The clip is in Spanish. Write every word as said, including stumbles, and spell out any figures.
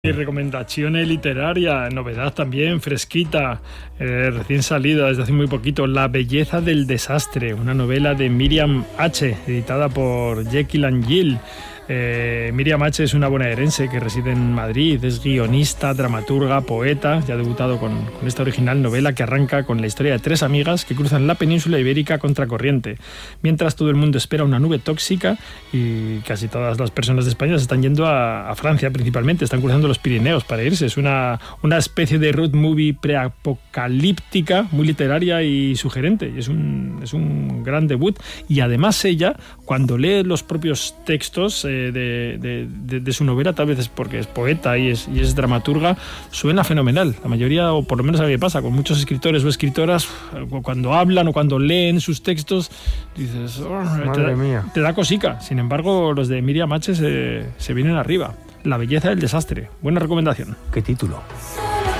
Y recomendaciones literarias, novedad también, fresquita, eh, recién salida desde hace muy poquito, La belleza del desastre, una novela de Miriam H., editada por Jekyll and Jill. Eh, Miriam H. es una bonaerense que reside en Madrid, es guionista, dramaturga, poeta, ya ha debutado con, con esta original novela que arranca con la historia de tres amigas que cruzan la península ibérica contracorriente, mientras todo el mundo espera una nube tóxica y casi todas las personas de España se están yendo a, a Francia principalmente, están cruzando los Pirineos para irse. Es una, una especie de road movie preapocalíptica, muy literaria y sugerente, y es un, es un gran debut, y además ella, cuando lee los propios textos eh, De, de, de, de su novela, tal vez es porque es poeta y es, y es dramaturga, suena fenomenal. La mayoría, o por lo menos a mí me pasa, con muchos escritores o escritoras, cuando hablan o cuando leen sus textos, dices, oh, madre te, mía. te da cosica. Sin embargo, los de Miriam H. se, se vienen arriba. La belleza del desastre. Buena recomendación. ¿Qué título?